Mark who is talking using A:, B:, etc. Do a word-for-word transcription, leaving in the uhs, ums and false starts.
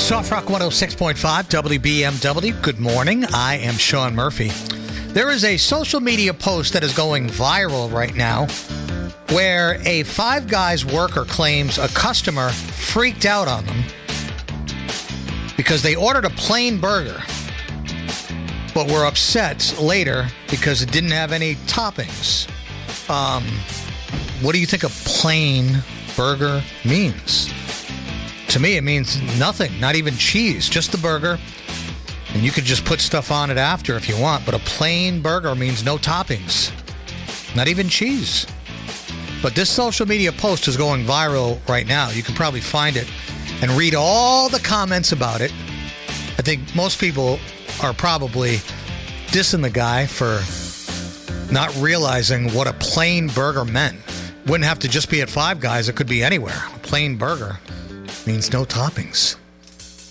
A: Soft Rock one oh six point five W B M W. Good morning. I am Sean Murphy. There is a social media post that is going viral right now where a Five Guys worker claims a customer freaked out on them because they ordered a plain burger but were upset later because it didn't have any toppings. Um, what do you think a plain burger means? To me, it means nothing, not even cheese, just the burger. And you could just put stuff on it after if you want, but a plain burger means no toppings, not even cheese. But this social media post is going viral right now. You can probably find it and read all the comments about it. I think most people are probably dissing the guy for not realizing what a plain burger meant. Wouldn't have to just be at Five Guys. It could be anywhere. A plain burger means no toppings.